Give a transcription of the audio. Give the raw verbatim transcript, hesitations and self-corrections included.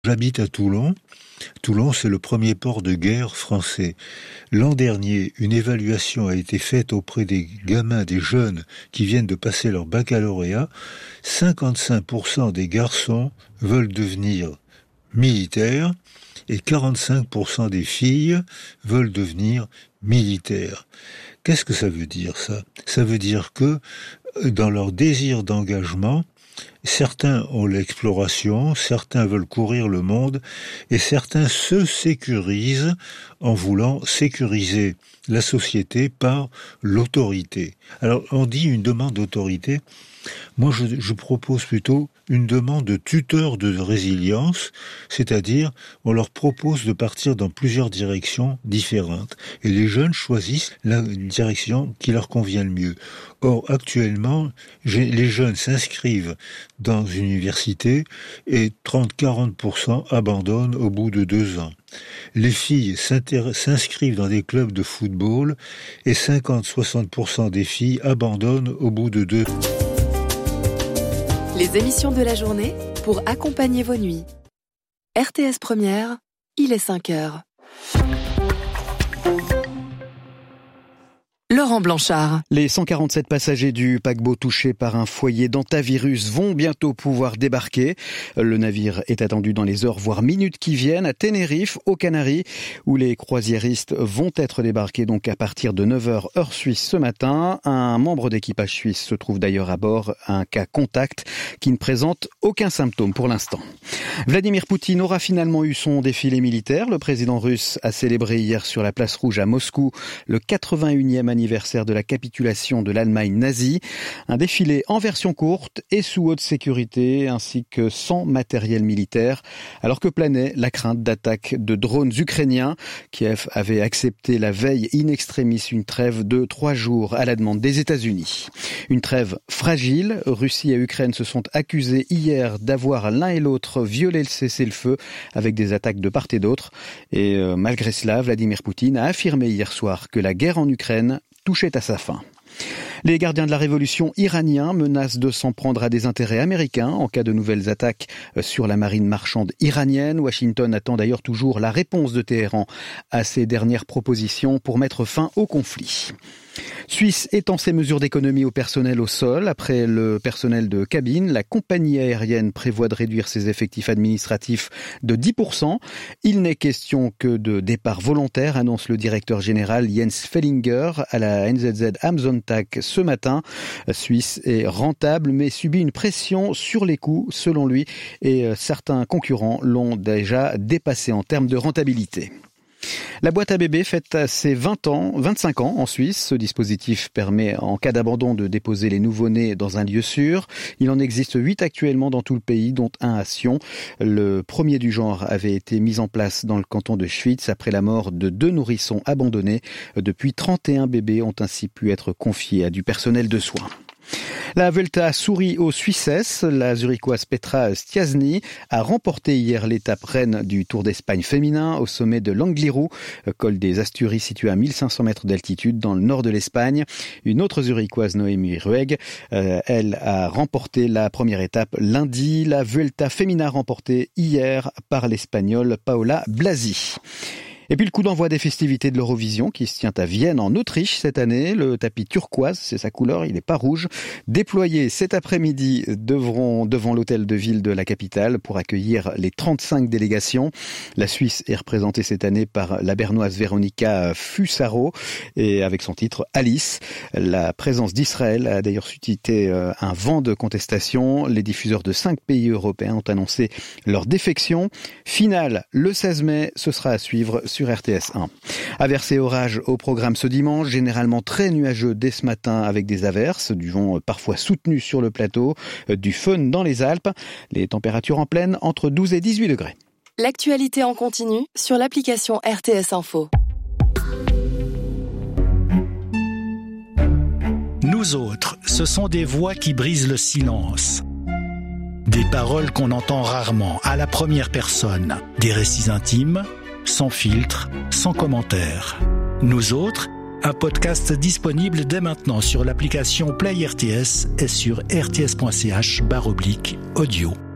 J'habite à Toulon. Toulon, c'est le premier port de guerre français. L'an dernier, une évaluation a été faite auprès des gamins, des jeunes qui viennent de passer leur baccalauréat. cinquante-cinq pour cent des garçons veulent devenir militaires et quarante-cinq pour cent des filles veulent devenir militaires. Qu'est-ce que ça veut dire, ça ? Ça veut dire que, dans leur désir d'engagement, certains ont l'exploration, certains veulent courir le monde, et certains se sécurisent en voulant sécuriser la société par l'autorité. Alors, on dit une demande d'autorité. Moi, je, je propose plutôt une demande de tuteur de résilience, c'est-à-dire on leur propose de partir dans plusieurs directions différentes. Et les jeunes choisissent la direction qui leur convient le mieux. Or, actuellement, les jeunes s'inscrivent dans une université et trente à quarante pour cent abandonnent au bout de deux ans. Les filles s'inscrivent dans des clubs de football et cinquante à soixante pour cent des filles abandonnent au bout de deux ans. Les émissions de la journée pour accompagner vos nuits. R T S Première, il est cinq heures. Laurent Blanchard. Les cent quarante-sept passagers du paquebot touchés par un foyer d'hantavirus vont bientôt pouvoir débarquer. Le navire est attendu dans les heures voire minutes qui viennent à Tenerife, aux Canaries, où les croisiéristes vont être débarqués donc à partir de neuf heures heure suisse ce matin. Un membre d'équipage suisse se trouve d'ailleurs à bord, un cas contact qui ne présente aucun symptôme pour l'instant. Vladimir Poutine aura finalement eu son défilé militaire. Le président russe a célébré hier sur la place rouge à Moscou le quatre-vingt-unième anniversaire anniversaire de la capitulation de l'Allemagne nazie. Un défilé en version courte et sous haute sécurité, ainsi que sans matériel militaire, alors que planait la crainte d'attaques de drones ukrainiens. Kiev avait accepté la veille in extremis une trêve de trois jours à la demande des États-Unis. Une trêve fragile. Russie et Ukraine se sont accusés hier d'avoir l'un et l'autre violé le cessez-le-feu avec des attaques de part et d'autre. Et euh, malgré cela, Vladimir Poutine a affirmé hier soir que la guerre en Ukraine touchait à sa fin. Les gardiens de la révolution iraniens menacent de s'en prendre à des intérêts américains en cas de nouvelles attaques sur la marine marchande iranienne. Washington attend d'ailleurs toujours la réponse de Téhéran à ses dernières propositions pour mettre fin au conflit. Suisse étend ses mesures d'économie au personnel au sol. Après le personnel de cabine, la compagnie aérienne prévoit de réduire ses effectifs administratifs de dix pour cent. Il n'est question que de départ volontaire, annonce le directeur général Jens Fellinger à la N Z Z am Sonntag ce matin. Suisse est rentable mais subit une pression sur les coûts selon lui et certains concurrents l'ont déjà dépassé en termes de rentabilité. La boîte à bébé fête ses vingt ans, vingt-cinq ans en Suisse. Ce dispositif permet en cas d'abandon de déposer les nouveau-nés dans un lieu sûr. Il en existe huit actuellement dans tout le pays, dont un à Sion. Le premier du genre avait été mis en place dans le canton de Schwyz après la mort de deux nourrissons abandonnés. Depuis, trente et un bébés ont ainsi pu être confiés à du personnel de soins. La Vuelta sourit aux Suissesses. La zurichoise Petra Stiassny a remporté hier l'étape reine du Tour d'Espagne féminin au sommet de l'Angliru, col des Asturies situé à mille cinq cents mètres d'altitude dans le nord de l'Espagne. Une autre zurichoise, Noémie Rueg, euh, elle a remporté la première étape lundi. La Vuelta féminin remportée hier par l'Espagnole Paola Blasi. Et puis le coup d'envoi des festivités de l'Eurovision qui se tient à Vienne en Autriche cette année. Le tapis turquoise, c'est sa couleur, il n'est pas rouge. Déployés cet après-midi devront, devant l'hôtel de ville de la capitale pour accueillir les trente-cinq délégations. La Suisse est représentée cette année par la bernoise Véronica Fusaro et avec son titre Alice. La présence d'Israël a d'ailleurs suscité un vent de contestation. Les diffuseurs de cinq pays européens ont annoncé leur défection. Finale le seize mai, ce sera à suivre sur R T S un. Averses et orages au programme ce dimanche, généralement très nuageux dès ce matin avec des averses, du vent parfois soutenu sur le plateau, du fun dans les Alpes. Les températures en pleine entre douze et dix-huit degrés. L'actualité en continu sur l'application R T S Info. Nous autres, ce sont des voix qui brisent le silence. Des paroles qu'on entend rarement, à la première personne. Des récits intimes, sans filtre, sans commentaire. Nous autres, un podcast disponible dès maintenant sur l'application Play R T S et sur r t s point c h barre oblique audio.